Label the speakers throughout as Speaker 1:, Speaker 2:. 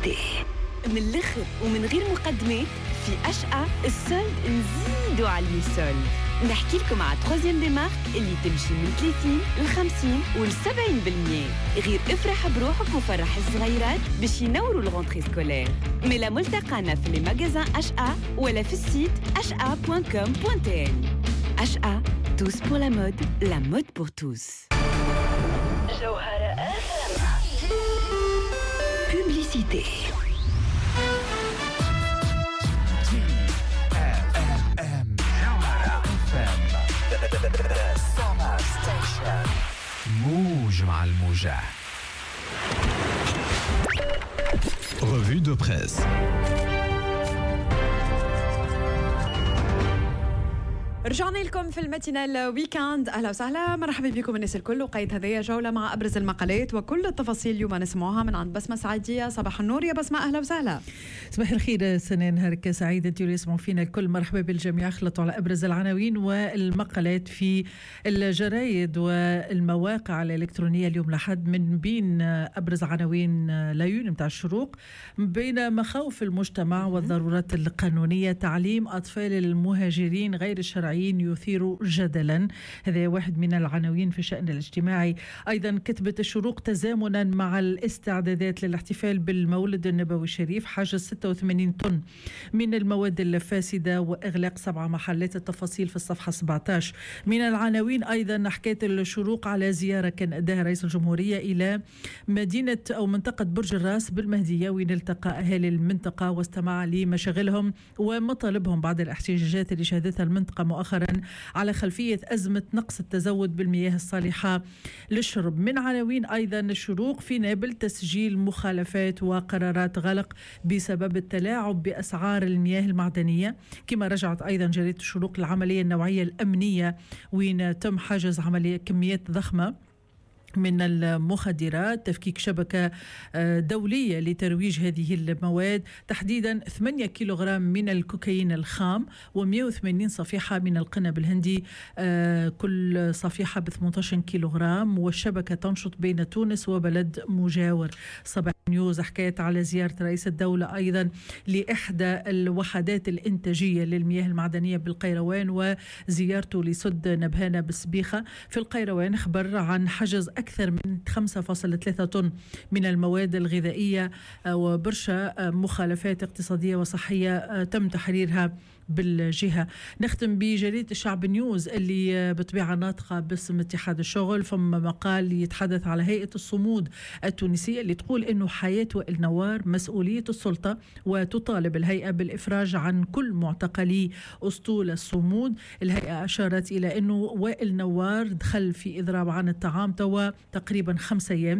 Speaker 1: بوبليسيتي من الاخر ومن غير مقدمات. في أشقة السولد نزيدوا على السولد. نحكي لكم على تروزيام دي مارك اللي تمشي من 30 ل 50 و 70%. غير افرح بروحك وفرح الصغيرات باش ينوروا الغونتري سكولير. ملا ملتقانا في لي ماغازان أشقة ولا في السيت ashqa.com.tn. أشقة tous pour la mode pour tous.
Speaker 2: جوهرة
Speaker 1: Publicité.
Speaker 3: موج مع الموجة. Revue de presse.
Speaker 4: رجعنا لكم في الماتينال ويكاند. اهلا وسهلا، مرحبا بكم الناس الكل. وقيد هذه جوله مع ابرز المقالات وكل التفاصيل اليوم نسمعوها من عند بسمه سعيديه. صباح النور يا بسمه، اهلا وسهلا.
Speaker 5: صباح الخير سنة، نهارك سعيد انتوا اللي يسمعوا فينا الكل. مرحبا بالجميع. خلطوا على ابرز العناوين والمقالات في الجرايد والمواقع الالكترونيه اليوم لحد. من بين ابرز عناوين لايون متاع الشروق: بين مخاوف المجتمع والضرورات القانونيه، تعليم اطفال المهاجرين غير الشرعيين يثير جدلا. هذا واحد من العناوين في الشأن الاجتماعي. أيضا كتبت الشروق: تزامنا مع الاستعدادات للاحتفال بالمولد النبوي الشريف، حجز 86 طن من المواد الفاسدة وإغلاق 7 محلات. التفاصيل في الصفحة 17. من العناوين أيضا حكاية الشروق على زيارة كان أداها رئيس الجمهورية إلى مدينة أو منطقة برج الراس بالمهدية، وين التقى أهالي المنطقة واستمع لمشاغلهم ومطالبهم بعد الاحتجاجات اللي شهدتها المنطقة مؤخرا على خلفية أزمة نقص التزود بالمياه الصالحة للشرب. من عناوين أيضا الشروق: في نابل تسجيل مخالفات وقرارات غلق بسبب التلاعب بأسعار المياه المعدنية. كما رجعت أيضا جريدة الشروق العملية النوعية الأمنية، وين تم حجز عملية كميات ضخمة من المخدرات، تفكيك شبكة دولية لترويج هذه المواد، تحديدا 8 كيلوغرام من الكوكايين الخام و180 صفيحة من القنب الهندي، كل صفيحة ب 18 كيلوغرام. والشبكة تنشط بين تونس وبلد مجاور. صباح نيوز حكاية على زيارة رئيس الدولة أيضا لإحدى الوحدات الإنتاجية للمياه المعدنية بالقيروان وزيارته لسد نبهانة بالسبيخة. في القيروان خبر عن حجز أكثر من 5.3 طن من المواد الغذائية وبرشا مخالفات اقتصادية وصحية تم تحريرها بالجهة. نختم بجريدة الشعب نيوز اللي بطبيعة ناطقة باسم اتحاد الشغل. فما مقال يتحدث على هيئة الصمود التونسية اللي تقول إنه حياة وائل نوار مسؤولية السلطة، وتطالب الهيئة بالإفراج عن كل معتقلي أسطول الصمود. الهيئة أشارت إلى إنه وائل نوار دخل في إضراب عن الطعام توا تقريبا 5 أيام.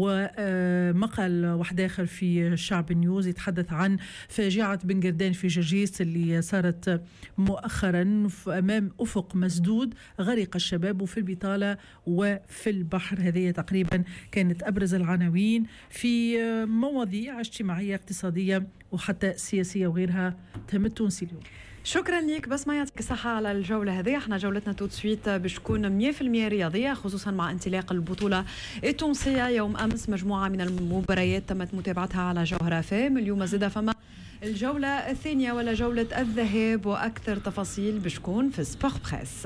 Speaker 5: ومقال واحد آخر في الشعب نيوز يتحدث عن فاجعة بن قردان في جرجيس اللي صارت مؤخرا أمام أفق مسدود، غرق الشباب في البطالة وفي البحر. هذه تقريبا كانت أبرز العناوين في مواضيع اجتماعية اقتصادية وحتى سياسية وغيرها تهم التونسي اليوم.
Speaker 4: شكرا لك بس ما يعطيك الصحة على الجولة هذه. احنا جولتنا تو سويت باش تكون 100% رياضية، خصوصا مع انطلاق البطولة التونسية يوم أمس. مجموعة من المباريات تمت متابعتها على جوهرة فام. اليوم زاد فما الجولة الثانية ولا جولة الذهاب، وأكثر تفاصيل باش تكون في سبور بريس.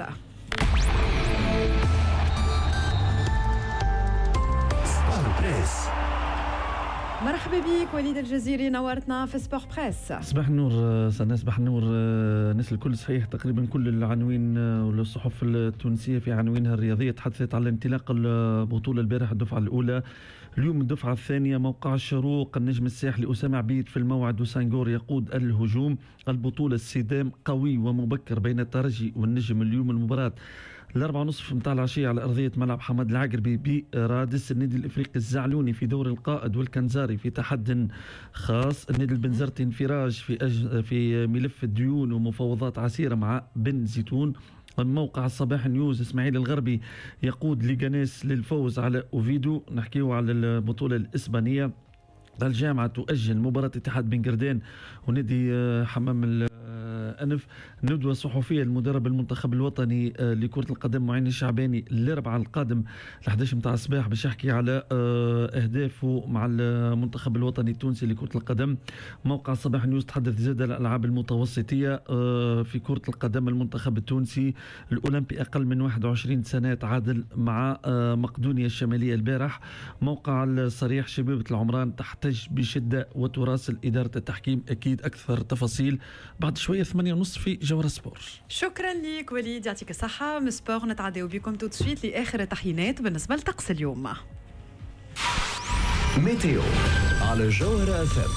Speaker 4: مرحبا بك وليد الجزيري، نورتنا في سبور بريس.
Speaker 6: صباح النور سنة، صباح النور الناس الكل. صحيح تقريبا كل العناوين والصحف التونسية في عناوينها الرياضية تحدثت على انطلاق البطولة البارح الدفعة الأولى. اليوم الدفعة الثانية. موقع الشروق: النجم الساحلي أسامة عبيد في الموعد وسانغور يقود الهجوم. البطولة الصدام قوي ومبكر بين الترجي والنجم. اليوم المباراة 4:30 متاع العشية على أرضية ملعب حمد العقربي برادس. النادي الإفريقي الزعلوني في دور القائد والكنزاري في تحد خاص. النادي البنزرتي انفراج في ملف الديون ومفاوضات عسيرة مع بن زيتون. موقع الصباح نيوز: اسماعيل الغربي يقود ليغانيس للفوز على أوفيدو. نحكيه على البطولة الإسبانية. الجامعة تؤجل مباراة اتحاد بن قردان ونادي حمام أنف. ندوة صحفية المدرب المنتخب الوطني لكرة القدم معين الشعباني الأربعاء القادم 11 متاع الصباح باش يحكي على أهدافه مع المنتخب الوطني التونسي لكرة القدم. موقع صباح نيوز تحدث زاد الألعاب المتوسطية في كرة القدم. المنتخب التونسي الأولمبي أقل من 21 سنة تعادل مع مقدونيا الشمالية البارح. موقع الصريح شبيبة العمران تحتج بشدة وتراسل إدارة التحكيم. أكيد أكثر تفاصيل بعد شوية 8:30 في جوهرة سبور.
Speaker 4: شكرا لك وليد يعطيك الصحة. من سبور نتعداو بكم تو سويت لآخر التحيينات بالنسبة لطقس اليوم.
Speaker 3: ميتيو على جوهرة FM.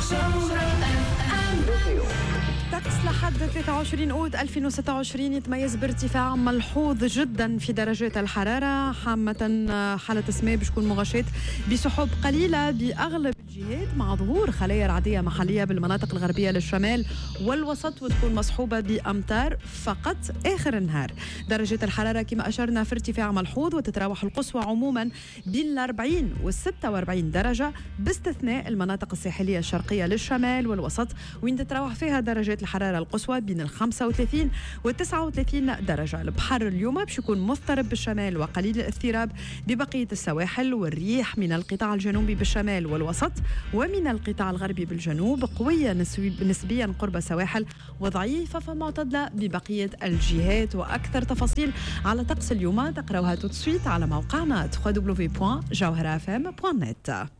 Speaker 4: طقس لحد 23 أوت 2026 يتميز بارتفاع ملحوظ جدا في درجات الحرارة. عامة حالة السماء باش تكون مغشاة بسحب قليلة بأغلب الجهات مع ظهور خلايا رعدية محلية بالمناطق الغربية للشمال والوسط وتكون مصحوبة بأمطار فقط آخر النهار. درجات الحرارة كما أشرنا في ارتفاع ملحوظ وتتراوح القصوى عموما بين 40 و 46 درجة باستثناء المناطق الساحلية الشرقية للشمال والوسط وين تتراوح فيها درجات الحرارة القصوى بين 35 و 39 درجة. البحر اليوم باش يكون مضطرب بالشمال وقليل الاضطراب ببقية السواحل والريح من القطاع الجنوبي بالشمال والوسط ومن القطاع الغربي بالجنوب قوية نسبيا قرب السواحل وضعيفة فمعتدلة ببقية الجهات. وأكثر تفاصيل على طقس اليوم تقرأوها تسويت على موقعنا www.jawharafm.net.